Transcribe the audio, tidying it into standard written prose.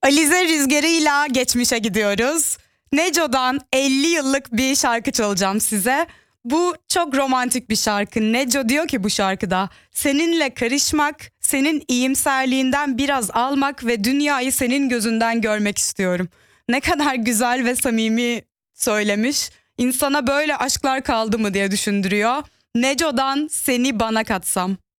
Alize Rüzgarı'yla geçmişe gidiyoruz. Neco'dan 50 yıllık bir şarkı çalacağım size. Bu çok romantik bir şarkı. Neco diyor ki bu şarkıda, seninle karışmak, senin iyimserliğinden biraz almak ve dünyayı senin gözünden görmek istiyorum. Ne kadar güzel ve samimi söylemiş. İnsana böyle aşklar kaldı mı diye düşündürüyor. Neco'dan Seni Bana Katsam.